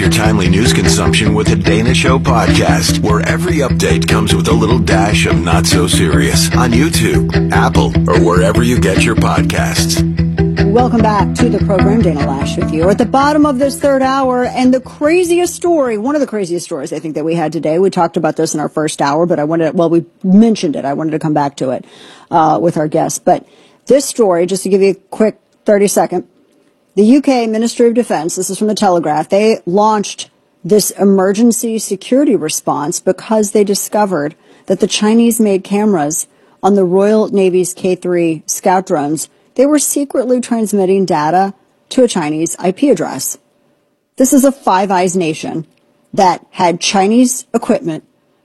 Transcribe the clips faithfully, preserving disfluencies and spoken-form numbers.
your timely news consumption with the Dana Show podcast, where every update comes with a little dash of not so serious on YouTube, Apple, or wherever you get your podcasts. Welcome back to the program. Dana Loesch with you. We're at the bottom of this third hour, and the craziest story, one of the craziest stories I think that we had today, we talked about this in our first hour, but I wanted, well, we mentioned it. I wanted to come back to it uh, with our guests. But this story, just to give you a quick thirty second, the U K Ministry of Defense, this is from the Telegraph, they launched this emergency security response because they discovered that the Chinese-made cameras on the Royal Navy's K three Scout drones, they were secretly transmitting data to a Chinese I P address. This is a Five Eyes nation that had Chinese equipment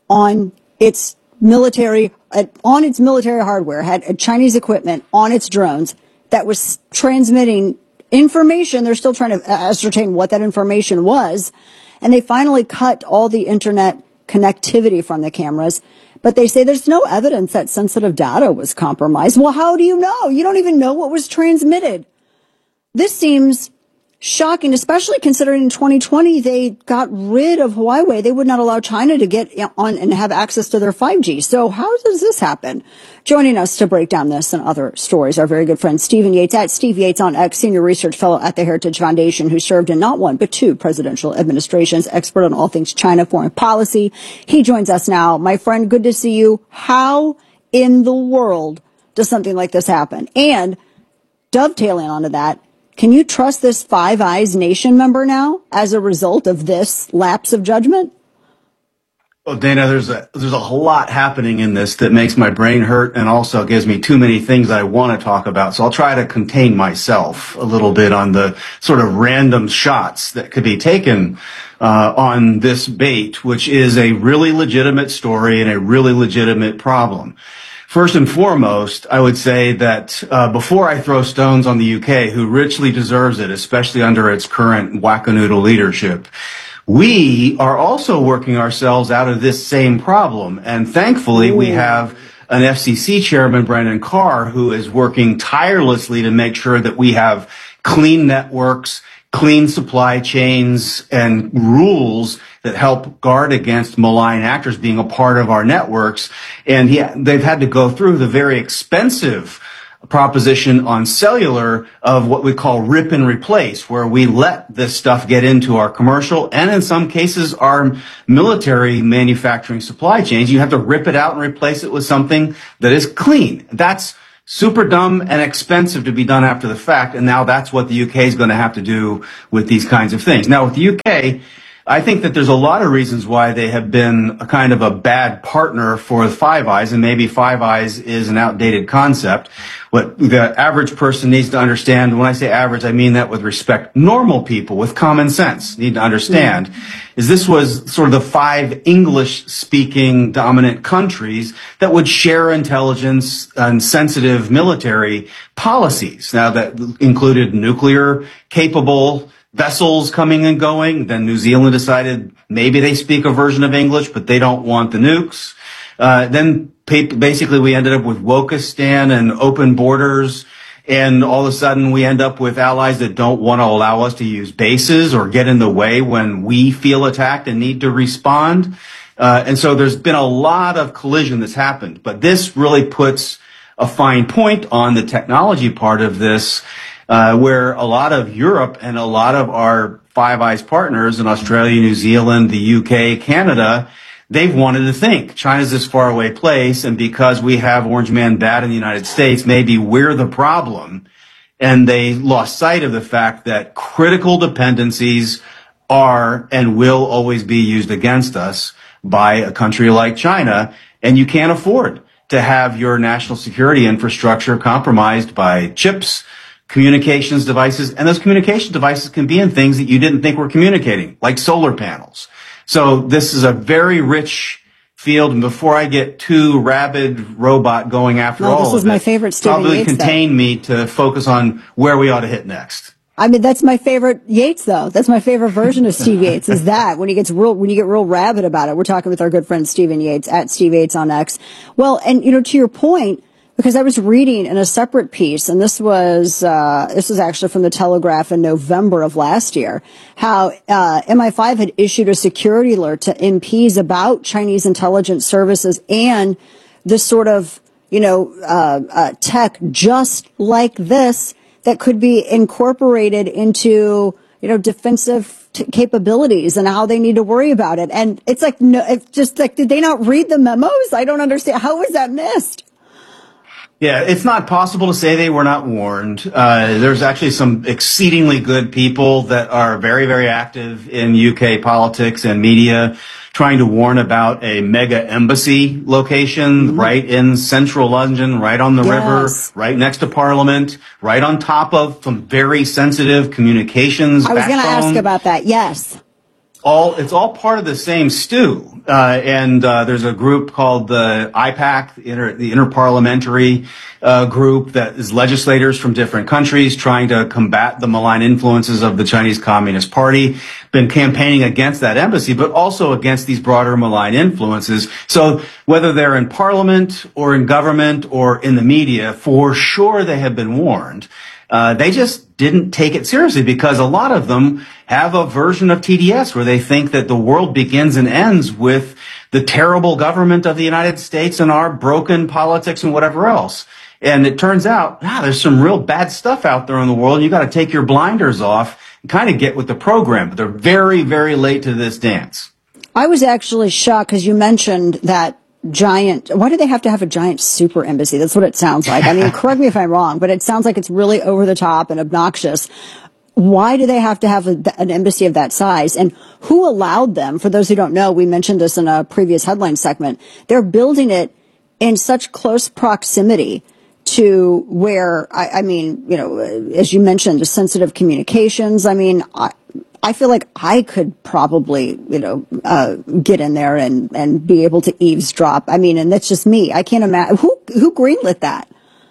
on its military, uh, on its military hardware, had a Chinese equipment on its drones that was transmitting information. They're still trying to ascertain what that information was. And they finally cut all the internet connectivity from the cameras. But they say there's no evidence that sensitive data was compromised. Well, how do you know? You don't even know what was transmitted. This seems shocking, especially considering in twenty twenty they got rid of Huawei. They would not allow China to get on and have access to their five G. So how does this happen? Joining us to break down this and other stories, our very good friend Stephen Yates, at Steve Yates on X, Senior Research Fellow at the Heritage Foundation, who served in not one but two presidential administrations, expert on all things China foreign policy. He joins us now. My friend, good to see you. How in the world does something like this happen? And dovetailing onto that, can you trust this Five Eyes nation member now as a result of this lapse of judgment? Well, Dana, there's a there's a whole lot happening in this that makes my brain hurt and also gives me too many things I want to talk about. So I'll try to contain myself a little bit on the sort of random shots that could be taken uh, on this bait, which is a really legitimate story and a really legitimate problem. First and foremost, I would say that uh, before I throw stones on the U K, who richly deserves it, especially under its current wackadoodle leadership, we are also working ourselves out of this same problem. And thankfully, Ooh. we have an F C C chairman, Brendan Carr, who is working tirelessly to make sure that we have clean networks, clean supply chains, and rules that help guard against malign actors being a part of our networks. And he, they've had to go through the very expensive proposition on cellular of what we call rip and replace, where we let this stuff get into our commercial and in some cases our military manufacturing supply chains. You have to rip it out and replace it with something that is clean. That's super dumb and expensive to be done after the fact, and now that's what the U K is going to have to do with these kinds of things. Now, with the U K, I think that there's a lot of reasons why they have been a kind of a bad partner for Five Eyes, and maybe Five Eyes is an outdated concept. What the average person needs to understand, when I say average, I mean that with respect, normal people with common sense need to understand, mm-hmm. is this was sort of the five English-speaking dominant countries that would share intelligence and sensitive military policies. Now, that included nuclear-capable vessels coming and going. Then New Zealand decided maybe they speak a version of English, but they don't want the nukes. Uh, then basically we ended up with Wokistan and open borders. And all of a sudden we end up with allies that don't want to allow us to use bases or get in the way when we feel attacked and need to respond. Uh, and so there's been a lot of collision that's happened. But this really puts a fine point on the technology part of this, Uh, where a lot of Europe and a lot of our Five Eyes partners in Australia, New Zealand, the U K, Canada, they've wanted to think China's this far away place, and because we have Orange Man bad in the United States, maybe we're the problem. And they lost sight of the fact that critical dependencies are and will always be used against us by a country like China, and you can't afford to have your national security infrastructure compromised by chips, communications devices, and those communication devices can be in things that you didn't think were communicating, like solar panels. So this is a very rich field, and before I get too rabid robot going after no, all this is of my it, favorite Stephen probably Yates, contain though. me to focus on where we ought to hit next. I mean, that's my favorite Yates, though. That's my favorite version of Steve Yates, is that when he gets real, when you get real rabid about it. We're talking with our good friend Stephen Yates at Steve Yates on X. Well, and you know, to your point, because I was reading in a separate piece, and this was uh, this was actually from the Telegraph in November of last year, how uh, M I five had issued a security alert to M Ps about Chinese intelligence services and this sort of, you know, uh, uh, tech just like this that could be incorporated into, you know, defensive t- capabilities and how they need to worry about it. And it's like, no, it's just like, did they not read the memos? I don't understand. How was that missed? Yeah, it's not possible to say they were not warned. Uh, there's actually some exceedingly good people that are very, very active in U K politics and media trying to warn about a mega embassy location mm-hmm. right in central London, right on the yes. river, right next to Parliament, right on top of some very sensitive communications I was going to ask about that. Yes. All, it's all part of the same stew. Uh, and, uh, there's a group called the I PAC, the, Inter, the Interparliamentary, uh, group that is legislators from different countries trying to combat the malign influences of the Chinese Communist Party, been campaigning against that embassy, but also against these broader malign influences. So whether they're in parliament or in government or in the media, for sure they have been warned. Uh, they just didn't take it seriously because a lot of them have a version of T D S where they think that the world begins and ends with the terrible government of the United States and our broken politics and whatever else. And it turns out, ah, there's some real bad stuff out there in the world. You got to take your blinders off and kind of get with the program. But they're very, very late to this dance. I was actually shocked because you mentioned that giant, why do they have to have a giant super embassy? That's what it sounds like. I mean, correct me if I'm wrong, but it sounds like it's really over the top and obnoxious. Why do they have to have a, an embassy of that size? And who allowed them? For those who don't know, we mentioned this in a previous headline segment. They're building it in such close proximity to where, I, I mean, you know, as you mentioned, the sensitive communications. I mean, I, I feel like I could probably, you know, uh, get in there and, and be able to eavesdrop. I mean, and that's just me. I can't imagine who, who greenlit that.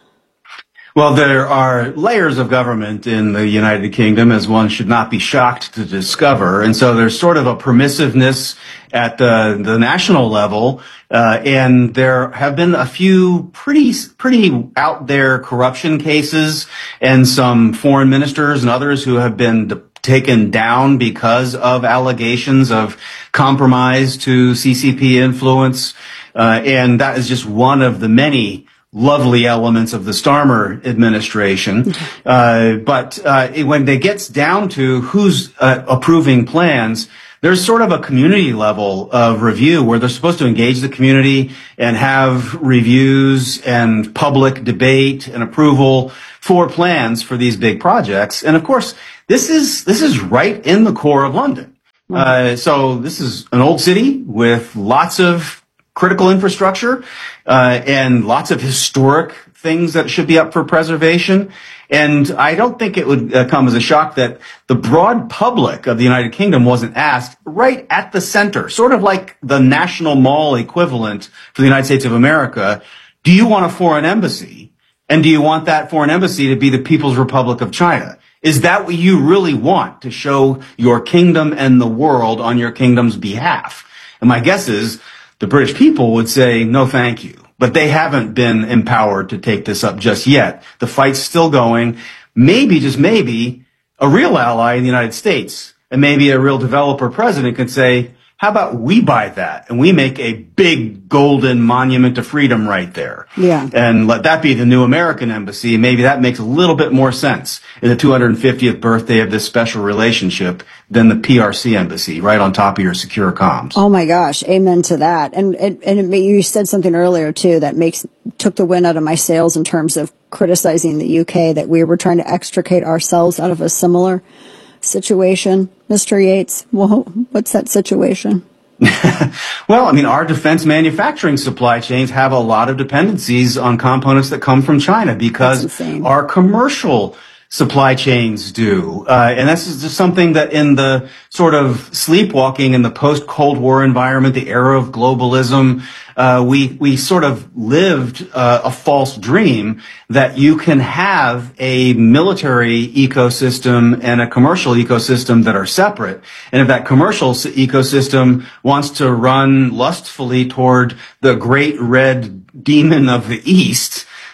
Well, there are layers of government in the United Kingdom, as one should not be shocked to discover. And so there's sort of a permissiveness at the, the national level. Uh, and there have been a few pretty, pretty out there corruption cases and some foreign ministers and others who have been de- taken down because of allegations of compromise to C C P influence. Uh, and that is just one of the many lovely elements of the Starmer administration. Uh, but uh, when it gets down to who's uh, approving plans, there's sort of a community level of review where they're supposed to engage the community and have reviews and public debate and approval for plans for these big projects. And of course, this is this is right in the core of London. Uh, so this is an old city with lots of critical infrastructure, uh, and lots of historic things that should be up for preservation. And I don't think it would uh, come as a shock that the broad public of the United Kingdom wasn't asked right at the center, sort of like the National Mall equivalent for the United States of America. Do you want a foreign embassy? And do you want that foreign embassy to be the People's Republic of China? Is that what you really want to show your kingdom and the world on your kingdom's behalf? And my guess is the British people would say, no, thank you. But they haven't been empowered to take this up just yet. The fight's still going. Maybe, just maybe, a real ally in the United States and maybe a real developer president could say, how about we buy that and we make a big golden monument to freedom right there? Yeah. And let that be the new American embassy. Maybe that makes a little bit more sense in the two hundred fiftieth birthday of this special relationship than the P R C embassy right on top of your secure comms. Oh my gosh. Amen to that. And, and, and it, you said something earlier too that makes, took the wind out of my sails in terms of criticizing the U K, that we were trying to extricate ourselves out of a similar situation. Mister Yates, well, what's that situation? Well, I mean, our defense manufacturing supply chains have a lot of dependencies on components that come from China because our commercial supply chains do. Uh, and this is just something that in the sort of sleepwalking in the post-Cold War environment, the era of globalism, uh, we, we sort of lived uh, a false dream that you can have a military ecosystem and a commercial ecosystem that are separate. And if that commercial ecosystem wants to run lustfully toward the great red demon of the East,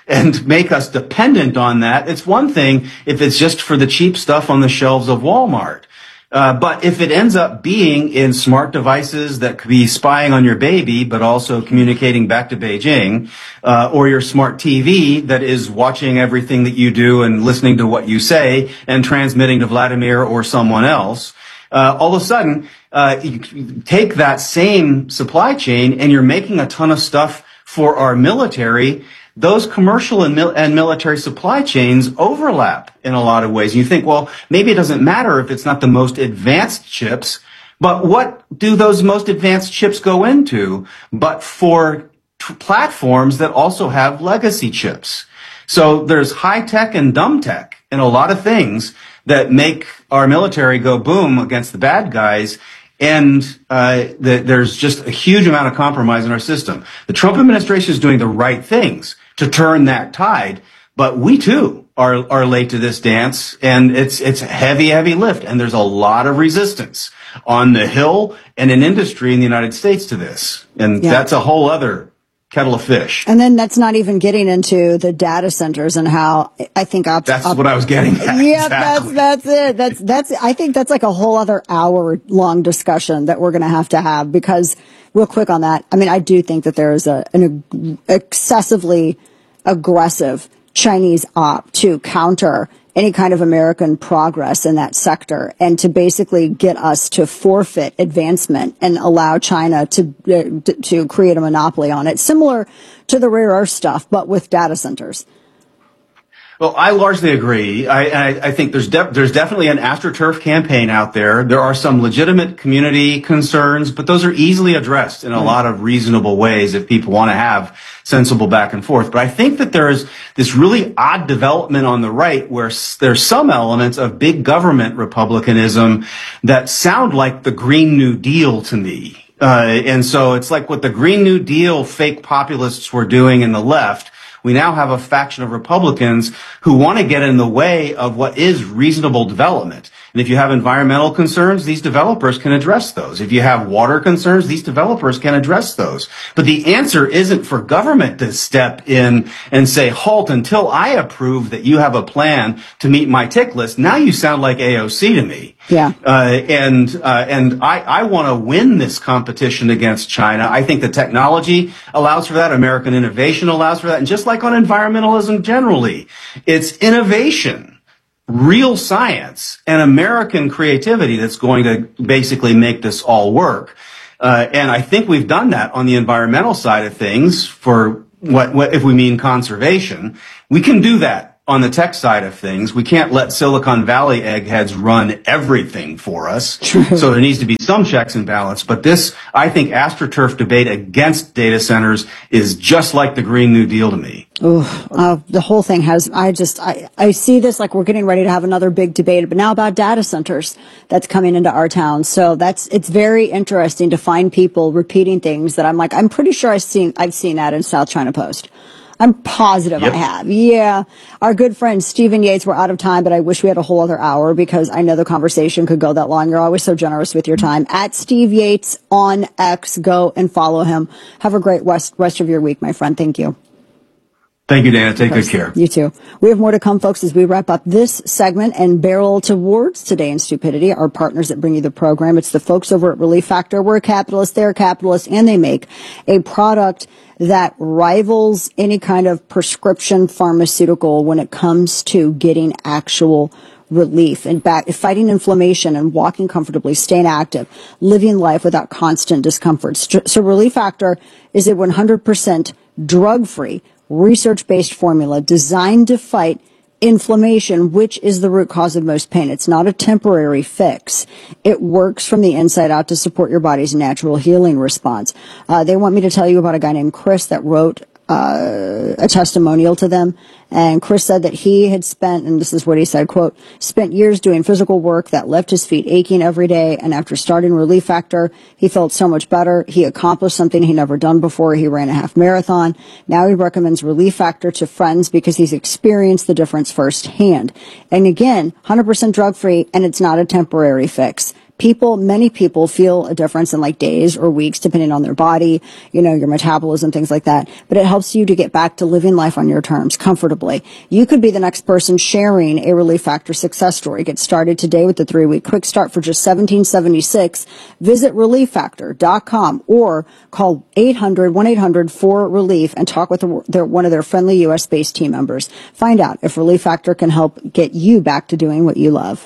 and make us dependent on that. It's one thing if it's just for the cheap stuff on the shelves of Walmart. Uh, but if it ends up being in smart devices that could be spying on your baby, but also communicating back to Beijing, uh, or your smart T V that is watching everything that you do and listening to what you say and transmitting to Vladimir or someone else, uh, all of a sudden, uh, you take that same supply chain and you're making a ton of stuff for our military. Those commercial and, mil- and military supply chains overlap in a lot of ways. You think, well, maybe it doesn't matter if it's not the most advanced chips, but what do those most advanced chips go into but for t- platforms that also have legacy chips? So there's high tech and dumb tech in a lot of things that make our military go boom against the bad guys. And uh, the, there's just a huge amount of compromise in our system. The Trump administration is doing the right things to turn that tide, but we too are are late to this dance, and it's it's a heavy, heavy lift, and there's a lot of resistance on the Hill and in industry in the United States to this, and yeah. that's a whole other kettle of fish. And then that's not even getting into the data centers and how I think op- that's op- what I was getting at. Yeah, exactly. that's that's it. That's that's I think that's like a whole other hour long discussion that we're going to have to have, because real quick on that, I mean, I do think that there is a an excessively aggressive Chinese op to counter any kind of American progress in that sector, and to basically get us to forfeit advancement and allow China to uh, to create a monopoly on it, similar to the rare earth stuff, but with data centers. Well, I largely agree. I, I, I think there's de- there's definitely an AstroTurf campaign out there. There are some legitimate community concerns, but those are easily addressed in a lot of reasonable ways if people want to have sensible back and forth. But I think that there is this really odd development on the right where s- there's some elements of big government republicanism that sound like the Green New Deal to me. Uh, and so it's like what the Green New Deal fake populists were doing in the left. We now have a faction of Republicans who want to get in the way of what is reasonable development. And if you have environmental concerns, these developers can address those. If you have water concerns, these developers can address those. But the answer isn't for government to step in and say, halt until I approve that you have a plan to meet my tick list. Now you sound like A O C to me. Yeah. Uh, and, uh, and I, I want to win this competition against China. I think the technology allows for that. American innovation allows for that. And just like on environmentalism generally, it's innovation, real science, and American creativity that's going to basically make this all work. Uh, and I think we've done that on the environmental side of things for what, what, if we mean conservation. We can do that on the tech side of things. We can't let Silicon Valley eggheads run everything for us. So there needs to be some checks and balance. But this, I think, AstroTurf debate against data centers is just like the Green New Deal to me. Ooh, uh, the whole thing has, I just, I, I see this like we're getting ready to have another big debate, but now about data centers that's coming into our town. So that's, it's very interesting to find people repeating things that I'm like, I'm pretty sure I've seen, I've seen that in South China Post. I'm positive yep. I have. Yeah. Our good friend Stephen Yates, we're out of time, but I wish we had a whole other hour because I know the conversation could go that long. You're always so generous with your time. At Steve Yates on X, go and follow him. Have a great rest, rest of your week, my friend. Thank you. Thank you, Dana. Take good care. You too. We have more to come, folks, as we wrap up this segment and barrel towards Today in Stupidity, our partners that bring you the program. It's the folks over at Relief Factor. We're capitalists, they're capitalists, and they make a product that rivals any kind of prescription pharmaceutical when it comes to getting actual relief and back, fighting inflammation and walking comfortably, staying active, living life without constant discomfort. So Relief Factor is a one hundred percent drug-free, research-based formula designed to fight inflammation, which is the root cause of most pain. It's not a temporary fix. It works from the inside out to support your body's natural healing response. Uh, they want me to tell you about a guy named Chris that wrote uh, a testimonial to them. And Chris said that he had spent, and this is what he said, quote, spent years doing physical work that left his feet aching every day. And after starting Relief Factor, he felt so much better. He accomplished something he never done before. He ran a half marathon. Now he recommends Relief Factor to friends because he's experienced the difference firsthand. And again, one hundred percent drug free, and it's not a temporary fix. People, many people feel a difference in like days or weeks, depending on their body, you know, your metabolism, things like that. But it helps you to get back to living life on your terms comfortably. You could be the next person sharing a Relief Factor success story. Get started today with the three-week quick start for just seventeen seventy-six. Visit relief factor dot com or call eight hundred, one eight hundred, four relief and talk with their, one of their friendly U S-based team members. Find out if Relief Factor can help get you back to doing what you love.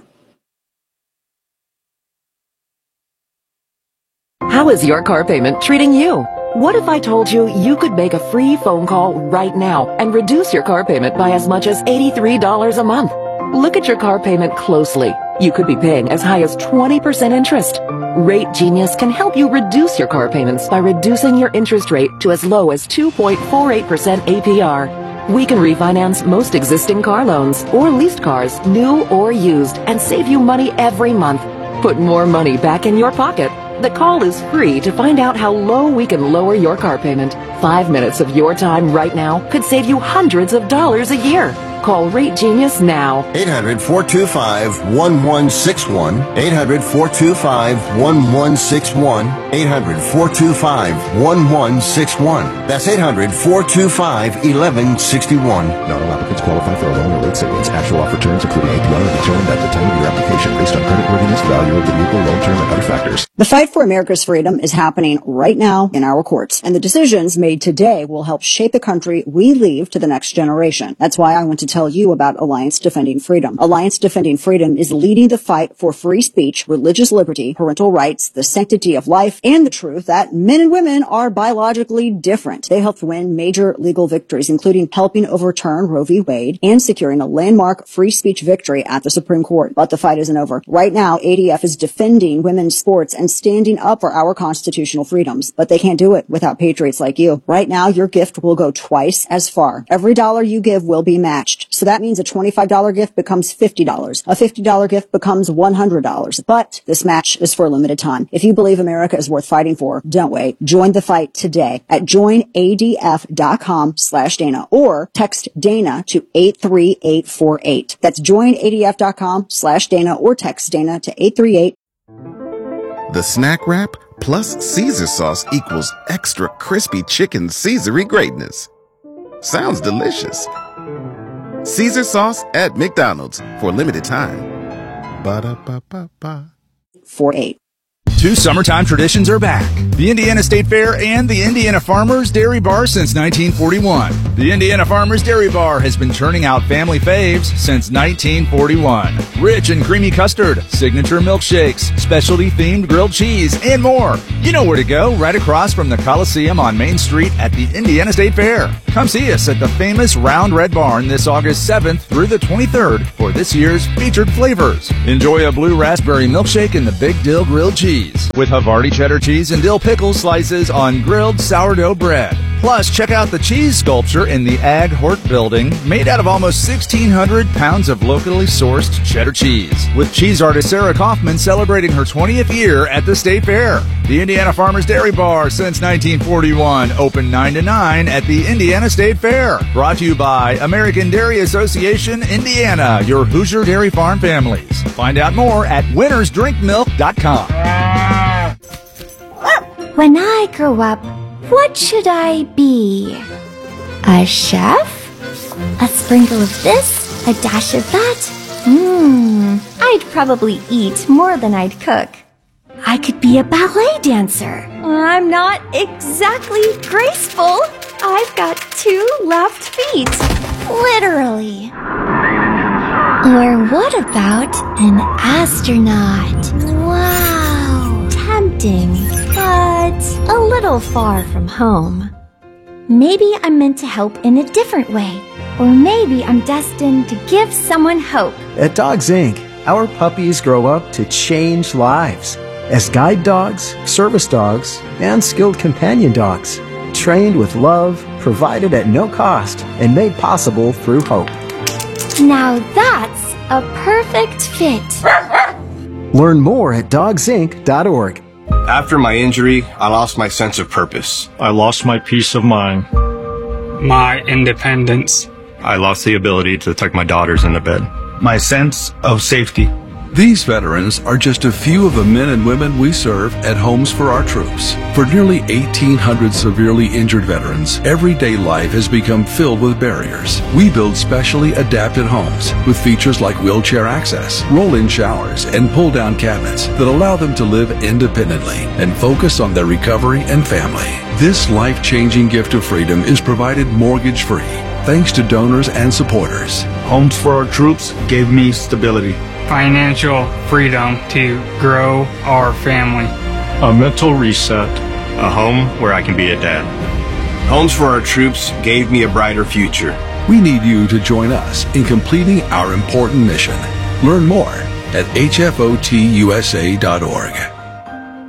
How is your car payment treating you? What if I told you you could make a free phone call right now and reduce your car payment by as much as eighty-three dollars a month? Look at your car payment closely. You could be paying as high as twenty percent interest. Rate Genius can help you reduce your car payments by reducing your interest rate to as low as two point four eight percent A P R. We can refinance most existing car loans or leased cars, new or used, and save you money every month. Put more money back in your pocket. The call is free to find out how low we can lower your car payment. Five minutes of your time right now could save you hundreds of dollars a year. Call Rate Genius now. eight hundred, four two five, one one six one. eight hundred, four two five, one one six one. eight hundred, four two five, one one six one. That's eight hundred, four two five, one one six one. Not all applicants qualify for a loan or rate savings. Actual offer terms, including A P R, are determined at the time of your application based on creditworthiness, value of the vehicle, loan term, and other factors. The fight for America's freedom is happening right now in our courts, and the decisions made today will help shape the country we leave to the next generation. That's why I want to tell you about Alliance Defending Freedom. Alliance Defending Freedom is leading the fight for free speech, religious liberty, parental rights, the sanctity of life, and the truth that men and women are biologically different. They helped win major legal victories, including helping overturn Roe v. Wade and securing a landmark free speech victory at the Supreme Court. But the fight isn't over. Right now, A D F is defending women's sports and standing up for our constitutional freedoms. But they can't do it without patriots like you. Right now, your gift will go twice as far. Every dollar you give will be matched. So that means a twenty-five dollars gift becomes fifty dollars. A fifty dollars gift becomes one hundred dollars. But this match is for a limited time. If you believe America is worth fighting for, don't wait. Join the fight today at join A D F dot com slash Dana or text Dana to eight three eight four eight. That's join A D F dot com slash Dana or text Dana to eight three eight. The Snack Wrap plus Caesar sauce equals extra crispy chicken Caesary greatness. Sounds delicious. Caesar sauce at McDonald's for a limited time. Ba-da-ba-ba-ba. four eight. Two summertime traditions are back. The Indiana State Fair and the Indiana Farmers Dairy Bar since nineteen forty-one. The Indiana Farmers Dairy Bar has been churning out family faves since nineteen forty-one. Rich and creamy custard, signature milkshakes, specialty-themed grilled cheese, and more. You know where to go, right across from the Coliseum on Main Street at the Indiana State Fair. Come see us at the famous Round Red Barn this August seventh through the twenty-third for this year's featured flavors. Enjoy a blue raspberry milkshake and the Big Dill grilled cheese with Havarti cheddar cheese and dill pickle slices on grilled sourdough bread. Plus, check out the cheese sculpture in the Ag Hort building, made out of almost sixteen hundred pounds of locally sourced cheddar cheese, with cheese artist Sarah Kaufman celebrating her twentieth year at the State Fair. The Indiana Farmers Dairy Bar since nineteen forty-one, open nine to nine at the Indiana State Fair. Brought to you by American Dairy Association, Indiana, your Hoosier dairy farm families. Find out more at winners drink milk dot com. When I grow up, what should I be? A chef? A sprinkle of this? A dash of that? Mmm, I'd probably eat more than I'd cook. I could be a ballet dancer. I'm not exactly graceful. I've got two left feet. Literally. Or what about an astronaut? Wow, tempting, but a little far from home. Maybe I'm meant to help in a different way. Or maybe I'm destined to give someone hope. At Dogs Incorporated, our puppies grow up to change lives as guide dogs, service dogs, and skilled companion dogs, trained with love, provided at no cost, and made possible through hope. Now that's a perfect fit. Learn more at dogs inc dot org. After my injury, I lost my sense of purpose. I lost my peace of mind. My independence. I lost the ability to tuck my daughters into bed. My sense of safety. These veterans are just a few of the men and women we serve at Homes for Our Troops. For nearly eighteen hundred severely injured veterans, everyday life has become filled with barriers. We build specially adapted homes with features like wheelchair access, roll-in showers, and pull-down cabinets that allow them to live independently and focus on their recovery and family. This life-changing gift of freedom is provided mortgage-free, thanks to donors and supporters. Homes for Our Troops gave me stability, financial freedom to grow our family, a mental reset, a home where I can be a dad. Homes for Our Troops gave me a brighter future. We need you to join us in completing our important mission. Learn more at H F O T U S A dot org.